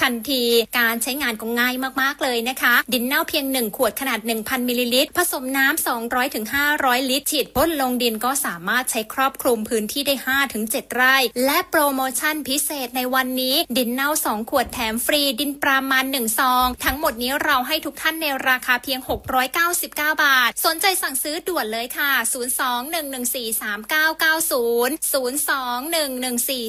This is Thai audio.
ทันทีการใช้งานก็ง่ายมากๆเลยนะคะดินเน่าเพียง1ขวดขนาด 1,000 มิลลิลิตรผสมน้ำ200 ถึง 500 ลิตรฉีดพ่นลงดินก็สามารถใช้ครอบคลุมพื้นที่ได้ 5 ถึง 7 ไร่และโปรโมชั่นพิเศษในวันนี้ดินเน่า2ขวดแถมฟรีดินปรามาณ1ซองทั้งหมดนี้เราให้ทุกท่านในราคาเพียง699 บาทสนใจสั่งซื้อด่วนเลยค่ะ 02-114-3990 02-114